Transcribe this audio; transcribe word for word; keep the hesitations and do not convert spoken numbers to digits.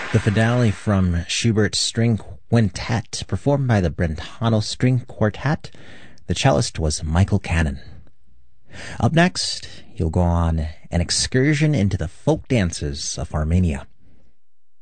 The finale from Schubert's String Quintet, performed by the Brentano String Quartet. The cellist was Michael Cannon. Up next, you'll go on an excursion into the folk dances of Armenia.